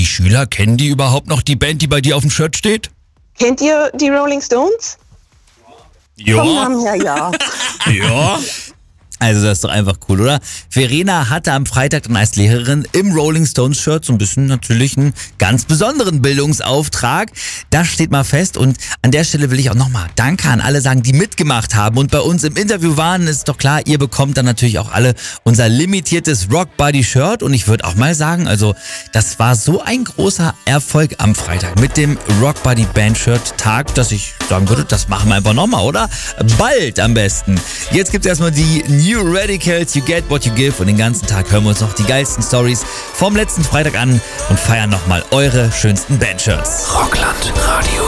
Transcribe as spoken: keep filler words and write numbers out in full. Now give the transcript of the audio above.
die Schüler, kennen die überhaupt noch die Band, die bei dir auf dem Shirt steht? Kennt ihr die Rolling Stones? Ja. Vom Namen her, ja. Ja. Also das ist doch einfach cool, oder? Verena hatte am Freitag dann als Lehrerin im Rolling Stones Shirt so ein bisschen natürlich einen ganz besonderen Bildungsauftrag. Das steht mal fest und an der Stelle will ich auch nochmal Danke an alle sagen, die mitgemacht haben und bei uns im Interview waren. Ist doch klar, ihr bekommt dann natürlich auch alle unser limitiertes Rock Buddy Shirt und ich würde auch mal sagen, also das war so ein großer Erfolg am Freitag mit dem Rock Buddy Band Shirt Tag, dass ich sagen würde, das machen wir einfach nochmal, oder? Bald am besten. Jetzt gibt's erstmal die New Radicals, You Get What You Give und den ganzen Tag hören wir uns noch die geilsten Stories vom letzten Freitag an und feiern nochmal eure schönsten Bandshirts. Rockland Radio.